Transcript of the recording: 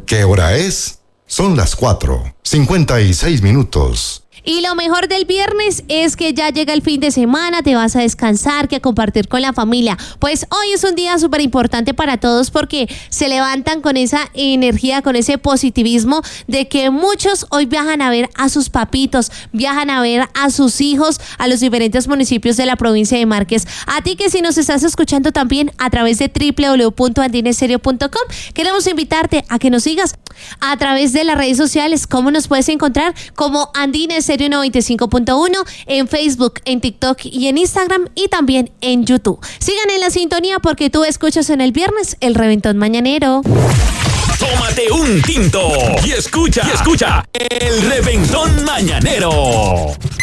¿Qué hora es? Son las 4:56. Y lo mejor del viernes es que ya llega el fin de semana, te vas a descansar, que a compartir con la familia. Pues hoy es un día súper importante para todos porque se levantan con esa energía, con ese positivismo de que muchos hoy viajan a ver a sus papitos, viajan a ver a sus hijos a los diferentes municipios de la provincia de Márquez. A ti que si nos estás escuchando también a través de www.andinestereo.com, queremos invitarte a que nos sigas a través de las redes sociales. ¿Cómo nos puedes encontrar? Como Andine Estéreo 95.1 en Facebook, en TikTok y en Instagram y también en YouTube. Sigan en la sintonía porque tú escuchas en el viernes el Reventón Mañanero. Tómate un tinto y escucha el Reventón Mañanero.